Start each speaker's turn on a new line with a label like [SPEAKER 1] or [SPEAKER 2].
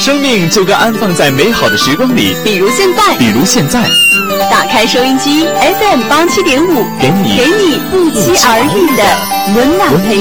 [SPEAKER 1] 生命就该安放在美好的时光里，
[SPEAKER 2] 比如现在，打开收音机 FM 87.5，给你不期而遇的温暖陪